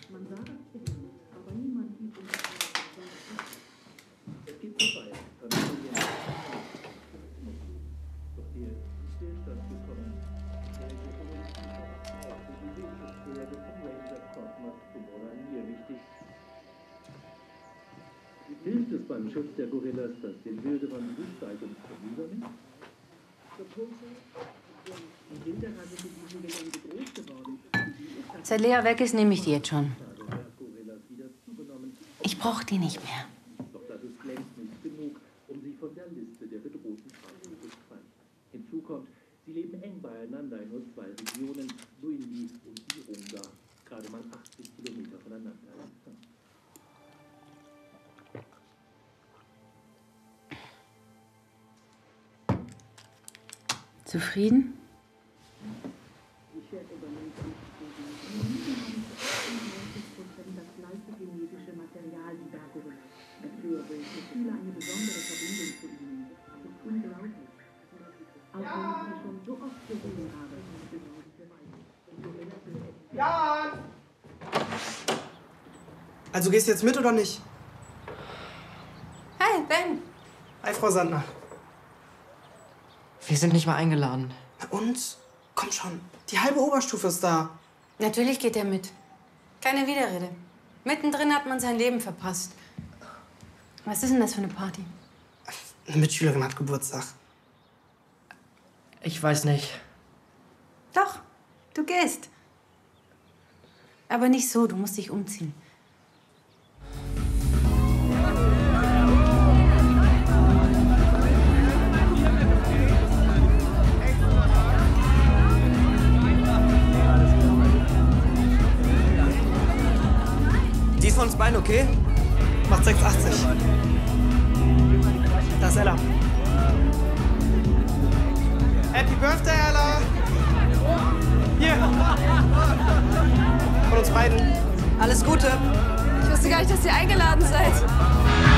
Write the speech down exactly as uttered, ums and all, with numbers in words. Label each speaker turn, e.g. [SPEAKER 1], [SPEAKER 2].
[SPEAKER 1] Hilft es beim Schutz der Gorillas, dass den Wilderern Rücksteigung vermindern?
[SPEAKER 2] Seit Lea weg ist, nehme ich die jetzt schon. Ich brauche die nicht mehr.
[SPEAKER 1] Doch das ist längst nicht genug, um sie von der Liste der bedrohten Arten zu befreien. Hinzu kommt, sie leben eng beieinander in nur zwei Regionen, Luindi und Virunga, gerade mal achtzig Kilometer voneinander entfernt.
[SPEAKER 2] Zufrieden?
[SPEAKER 3] Ja! Also gehst du jetzt mit oder nicht?
[SPEAKER 2] Hey, Ben!
[SPEAKER 3] Hi, Frau Sandner.
[SPEAKER 4] Wir sind nicht mal eingeladen.
[SPEAKER 3] Und? Komm schon, die halbe Oberstufe ist da.
[SPEAKER 2] Natürlich geht er mit. Keine Widerrede. Mittendrin hat man sein Leben verpasst. Was ist denn das für eine Party?
[SPEAKER 3] Eine Mitschülerin hat Geburtstag.
[SPEAKER 4] Ich weiß nicht.
[SPEAKER 2] Doch, du gehst. Aber nicht so, du musst dich umziehen.
[SPEAKER 3] Die ist von uns beiden okay? Macht sechs achtzig. Da ist Ella. Happy Birthday, Ella! Hier! Von uns beiden.
[SPEAKER 5] Alles Gute. Ich wusste gar nicht, dass ihr eingeladen seid.